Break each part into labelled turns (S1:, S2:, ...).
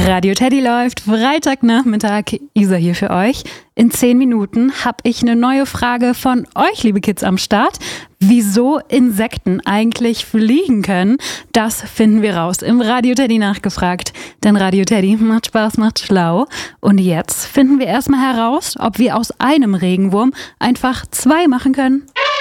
S1: Radio Teddy läuft, Freitagnachmittag, Isa hier für euch. In 10 Minuten habe ich eine neue Frage von euch, liebe Kids, am Start. Wieso Insekten eigentlich fliegen können, das finden wir raus im Radio Teddy nachgefragt. Denn Radio Teddy macht Spaß, macht schlau. Und jetzt finden wir erstmal heraus, ob wir aus einem Regenwurm einfach 2 machen können.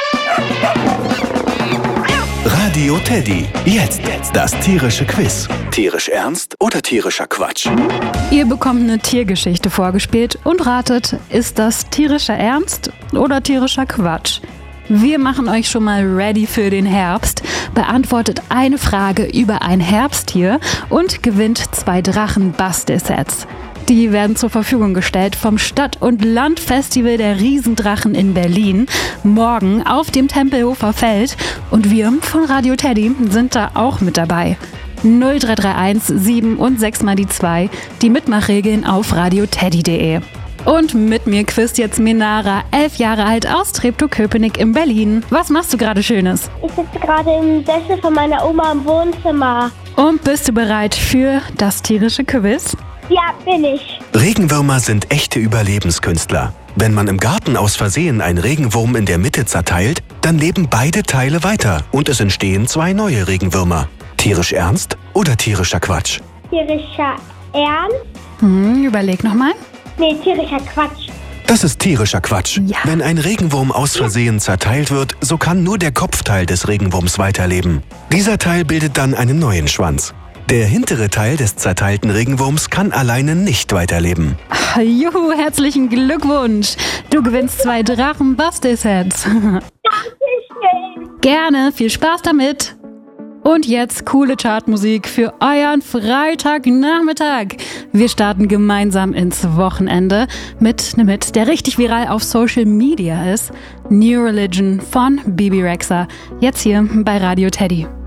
S2: Radio Teddy. Jetzt das tierische Quiz. Tierisch ernst oder tierischer Quatsch?
S1: Ihr bekommt eine Tiergeschichte vorgespielt und ratet, ist das tierischer Ernst oder tierischer Quatsch? Wir machen euch schon mal ready für den Herbst, beantwortet eine Frage über ein Herbsttier und gewinnt 2 Drachen-Bastel-Sets. Die werden zur Verfügung gestellt vom Stadt- und Landfestival der Riesendrachen in Berlin, morgen auf dem Tempelhofer Feld. Und wir von Radio Teddy sind da auch mit dabei. 0331 7 und 6 mal die 2, die Mitmachregeln auf radioteddy.de. Und mit mir quizt jetzt Minara, 11 Jahre alt, aus Treptow-Köpenick in Berlin. Was machst du gerade Schönes?
S3: Ich sitze gerade im Sessel von meiner Oma im Wohnzimmer.
S1: Und bist du bereit für das tierische Quiz?
S3: Ja, bin ich.
S2: Regenwürmer sind echte Überlebenskünstler. Wenn man im Garten aus Versehen einen Regenwurm in der Mitte zerteilt, dann leben beide Teile weiter und es entstehen 2 neue Regenwürmer. Tierisch ernst oder tierischer Quatsch?
S3: Tierischer Ernst?
S1: Überleg nochmal.
S3: Nee, tierischer Quatsch.
S2: Das ist tierischer Quatsch.
S1: Ja.
S2: Wenn ein Regenwurm aus Versehen zerteilt wird, so kann nur der Kopfteil des Regenwurms weiterleben. Dieser Teil bildet dann einen neuen Schwanz. Der hintere Teil des zerteilten Regenwurms kann alleine nicht weiterleben.
S1: Juhu, herzlichen Glückwunsch. Du gewinnst 2 Drachen-Bastel-Sets.
S3: Dankeschön.
S1: Gerne, viel Spaß damit. Und jetzt coole Chartmusik für euren Freitagnachmittag. Wir starten gemeinsam ins Wochenende mit einem Hit, der richtig viral auf Social Media ist. New Religion von Bibi Rexha. Jetzt hier bei Radio Teddy.